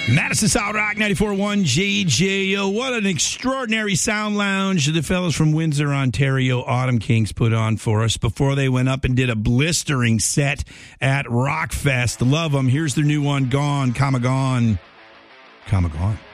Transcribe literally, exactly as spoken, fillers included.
Madison Solid Rock ninety-four point one J J O. What an extraordinary sound lounge the fellas from Windsor, Ontario, Autumn Kings put on for us before they went up and did a blistering set at Rockfest. Love them. Here's their new one, Gone, Comma Gone, Comma Gone.